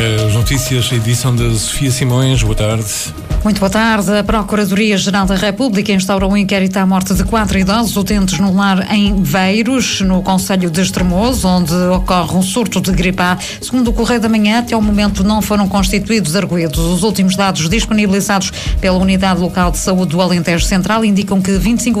As notícias, a edição de Sofia Simões. Boa tarde. Muito boa tarde. A Procuradoria-Geral da República instaurou um inquérito à morte de 4 idosos utentes no lar em Veiros, no concelho de Estremoz, onde ocorre um surto de gripe A. Segundo o Correio da Manhã, até ao momento não foram constituídos arguidos. Os últimos dados disponibilizados pela Unidade Local de Saúde do Alentejo Central indicam que 25